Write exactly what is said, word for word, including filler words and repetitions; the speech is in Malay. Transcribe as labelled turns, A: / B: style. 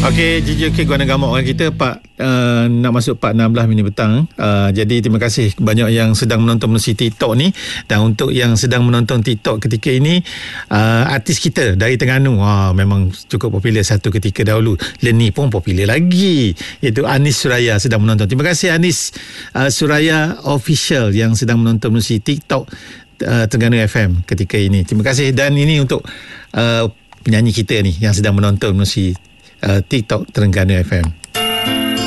A: Okey, J J K Guana Gamok orang kita Pak uh, nak masuk Pak enam belas minit petang. Uh, jadi terima kasih banyak yang sedang menonton melalui TikTok ni, dan untuk yang sedang menonton TikTok ketika ini, uh, artis kita dari Terengganu, uh, memang cukup popular satu ketika dahulu. Leni pun popular lagi, iaitu Anis Suraya sedang menonton. Terima kasih Anis uh, Suraya Official yang sedang menonton melalui TikTok uh, Terengganu F M ketika ini. Terima kasih. Dan ini untuk uh, penyanyi kita ni yang sedang menonton melalui Uh, TikTok Terengganu F M.